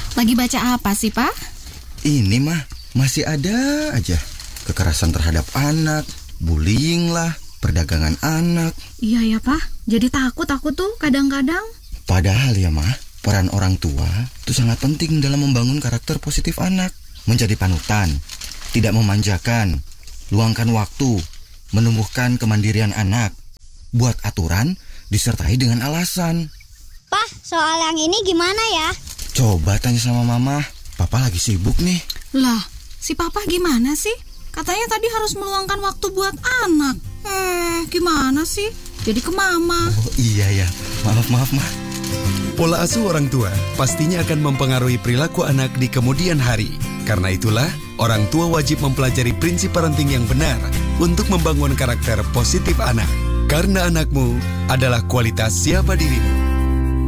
Lagi baca apa sih, Pak? Ini mah masih ada aja. Kekerasan terhadap anak, bullying lah, perdagangan anak. Iya ya, Pak. Jadi takut aku tuh kadang-kadang. Padahal ya mah, peran orang tua itu sangat penting dalam membangun karakter positif anak. Menjadi panutan, tidak memanjakan, luangkan waktu, menumbuhkan kemandirian anak. Buat aturan disertai dengan alasan. Pak, soal yang ini gimana ya? Coba tanya sama mama. Papa lagi sibuk nih. Lah, si Papa gimana sih? Katanya tadi harus meluangkan waktu buat anak. Gimana sih? Jadi ke mama. Oh iya ya, maaf mah. Pola asuh orang tua pastinya akan mempengaruhi perilaku anak di kemudian hari. Karena itulah, orang tua wajib mempelajari prinsip parenting yang benar untuk membangun karakter positif anak. Karena anakmu adalah kualitas siapa dirimu.